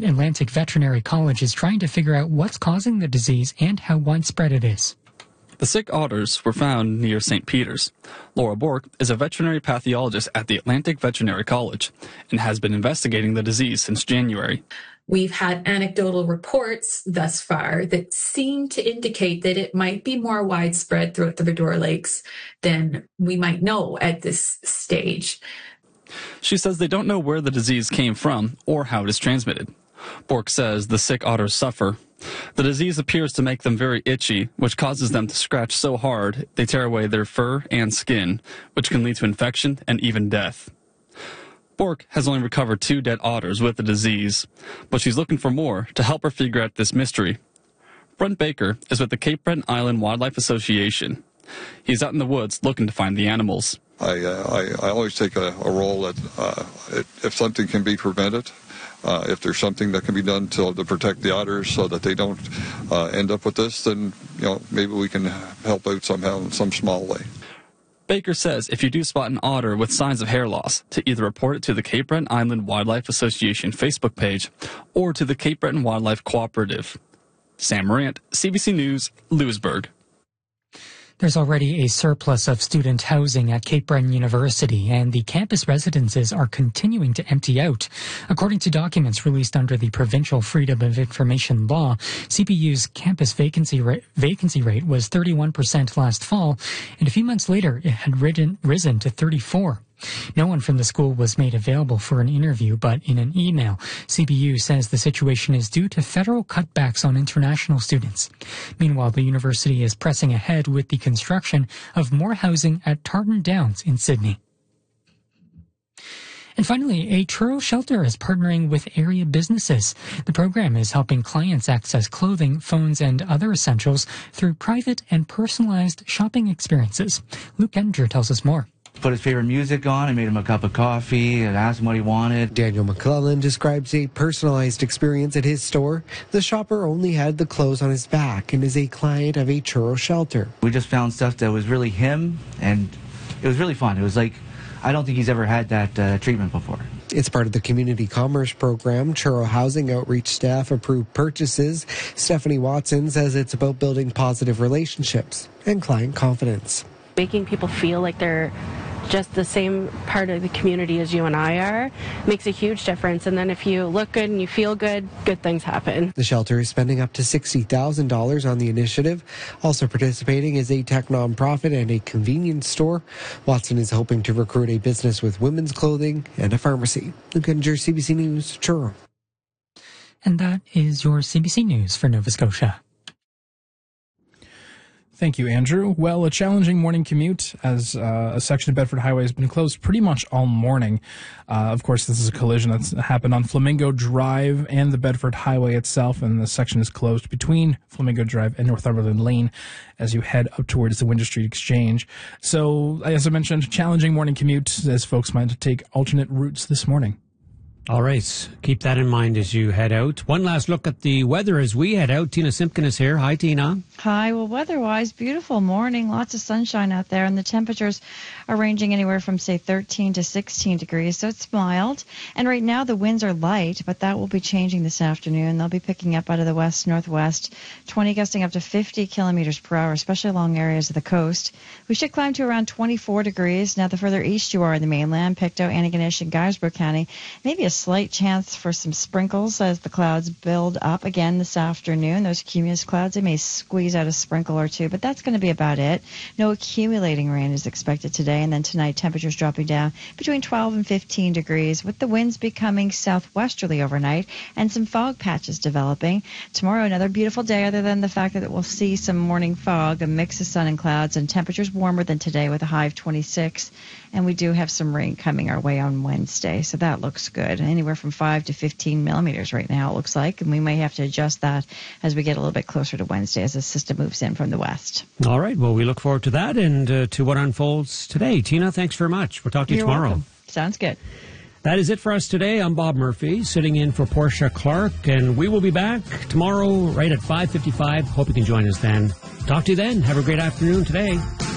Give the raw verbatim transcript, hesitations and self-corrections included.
Atlantic Veterinary College is trying to figure out what's causing the disease and how widespread it is. The sick otters were found near Saint Peter's. Laura Bork is a veterinary pathologist at the Atlantic Veterinary College and has been investigating the disease since January. We've had anecdotal reports thus far that seem to indicate that it might be more widespread throughout the Vidura Lakes than we might know at this stage. She says they don't know where the disease came from or how it is transmitted. Bork says the sick otters suffer. The disease appears to make them very itchy, which causes them to scratch so hard they tear away their fur and skin, which can lead to infection and even death. Bork has only recovered two dead otters with the disease, but she's looking for more to help her figure out this mystery. Brent Baker is with the Cape Breton Island Wildlife Association. He's out in the woods looking to find the animals. I, uh, I, I always take a, a role that uh, if something can be prevented, uh, if there's something that can be done to, to protect the otters so that they don't uh, end up with this, then you know maybe we can help out somehow in some small way. Baker says if you do spot an otter with signs of hair loss, to either report it to the Cape Breton Island Wildlife Association Facebook page or to the Cape Breton Wildlife Cooperative. Sam Morant, C B C News, Lewisburg. There's already a surplus of student housing at Cape Breton University, and the campus residences are continuing to empty out. According to documents released under the Provincial Freedom of Information Law, C P U's campus vacancy rate, vacancy rate was thirty-one percent last fall, and a few months later it had ridden, risen to thirty-four percent. No one from the school was made available for an interview, but in an email, C B U says the situation is due to federal cutbacks on international students. Meanwhile, the university is pressing ahead with the construction of more housing at Tartan Downs in Sydney. And finally, a churro shelter is partnering with area businesses. The program is helping clients access clothing, phones, and other essentials through private and personalized shopping experiences. Luke Ettinger tells us more. Put his favorite music on, I made him a cup of coffee and asked him what he wanted. Daniel McClellan describes a personalized experience at his store. The shopper only had the clothes on his back and is a client of a churro shelter. We just found stuff that was really him, and it was really fun. It was like, I don't think he's ever had that uh, treatment before. It's part of the community commerce program. Churro Housing outreach staff approved purchases. Stephanie Watson says it's about building positive relationships and client confidence. Making people feel like they're just the same part of the community as you and I are makes a huge difference. And then if you look good and you feel good, good things happen. The shelter is spending up to sixty thousand dollars on the initiative. Also participating is a tech nonprofit and a convenience store. Watson is hoping to recruit a business with women's clothing and a pharmacy. Luke Ettinger, C B C News, Truro. And that is your C B C News for Nova Scotia. Thank you, Andrew. Well, a challenging morning commute as uh, a section of Bedford Highway has been closed pretty much all morning. Uh, of course, this is a collision that's happened on Flamingo Drive and the Bedford Highway itself, and the section is closed between Flamingo Drive and Northumberland Lane as you head up towards the Windsor Street Exchange. So, as I mentioned, challenging morning commute as folks might take alternate routes this morning. All right. Keep that in mind as you head out. One last look at the weather as we head out. Tina Simpkin is here. Hi, Tina. Hi. Well, weather-wise, beautiful morning. Lots of sunshine out there, and the temperatures are ranging anywhere from, say, thirteen to sixteen degrees, so it's mild. And right now the winds are light, but that will be changing this afternoon. They'll be picking up out of the west-northwest, twenty gusting up to fifty kilometers per hour, especially along areas of the coast. We should climb to around twenty-four degrees. Now, the further east you are in the mainland, Pictou, Antigonish, and Guysborough County, maybe a slight chance for some sprinkles as the clouds build up again this afternoon. Those cumulus clouds, they may squeeze out a sprinkle or two, but that's going to be about it. No accumulating rain is expected today, and then tonight temperatures dropping down between twelve and fifteen degrees, with the winds becoming southwesterly overnight and some fog patches developing. Tomorrow, another beautiful day, other than the fact that we'll see some morning fog, a mix of sun and clouds, and temperatures warmer than today with a high of twenty-six. And we do have some rain coming our way on Wednesday, so that looks good. Anywhere from five to fifteen millimeters right now, it looks like, and we may have to adjust that as we get a little bit closer to Wednesday as the system moves in from the west. All right. Well, we look forward to that and uh, to what unfolds today. Tina, thanks very much. We'll talk to you You're tomorrow. Welcome. Sounds good. That is it for us today. I'm Bob Murphy, sitting in for Portia Clark, and we will be back tomorrow right at five fifty-five. Hope you can join us then. Talk to you then. Have a great afternoon today.